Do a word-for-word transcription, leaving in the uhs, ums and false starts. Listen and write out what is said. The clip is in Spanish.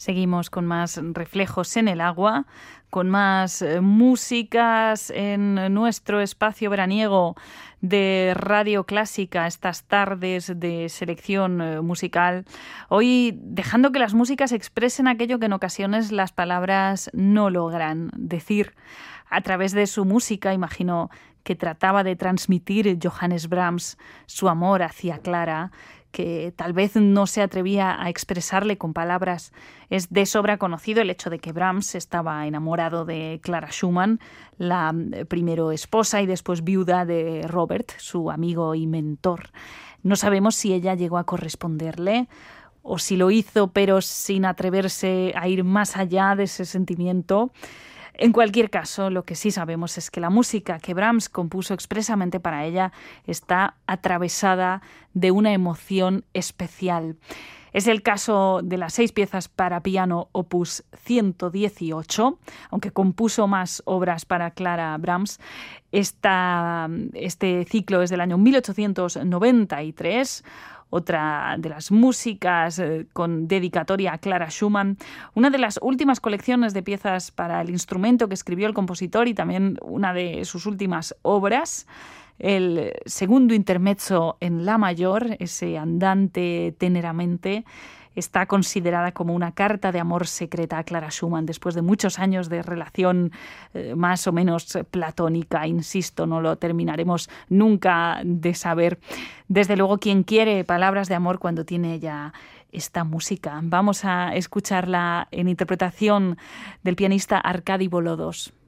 Seguimos con más reflejos en el agua, con más eh, músicas en nuestro espacio veraniego de Radio Clásica, estas tardes de selección eh, musical. Hoy dejando que las músicas expresen aquello que en ocasiones las palabras no logran decir. A través de su música, imagino que trataba de transmitir Johannes Brahms su amor hacia Clara, que tal vez no se atrevía a expresarle con palabras. Es de sobra conocido el hecho de que Brahms estaba enamorado de Clara Schumann, la primero esposa y después viuda de Robert, su amigo y mentor. No sabemos si ella llegó a corresponderle o si lo hizo, pero sin atreverse a ir más allá de ese sentimiento. En cualquier caso, lo que sí sabemos es que la música que Brahms compuso expresamente para ella está atravesada de una emoción especial. Es el caso de las seis piezas para piano opus ciento dieciocho, aunque compuso más obras para Clara Brahms. Esta, este ciclo es del año mil ochocientos noventa y tres. Otra de las músicas eh, con dedicatoria a Clara Schumann, una de las últimas colecciones de piezas para el instrumento que escribió el compositor y también una de sus últimas obras, el segundo intermezzo en la mayor, ese andante teneramente, está considerada como una carta de amor secreta a Clara Schumann después de muchos años de relación eh, más o menos platónica. Insisto, no lo terminaremos nunca de saber. Desde luego, quien quiere palabras de amor cuando tiene ya esta música. Vamos a escucharla en interpretación del pianista Arkady Volodos.